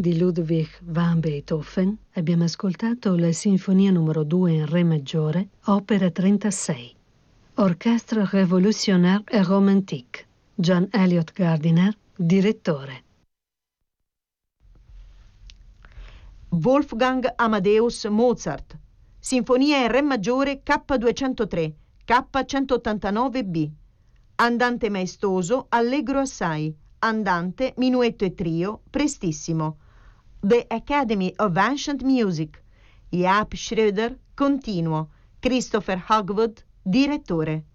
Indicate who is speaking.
Speaker 1: di Ludwig van Beethoven, abbiamo ascoltato la Sinfonia numero 2 in Re maggiore, opera 36. Orchestre Révolutionnaire et Romantique. John Elliott Gardiner, direttore.
Speaker 2: Wolfgang Amadeus Mozart. Sinfonia in Re maggiore K203, K189B. Andante maestoso, allegro assai. Andante, minuetto e trio, prestissimo. The Academy of Ancient Music. Jaap Schröder, continuo. Christopher Hogwood, direttore.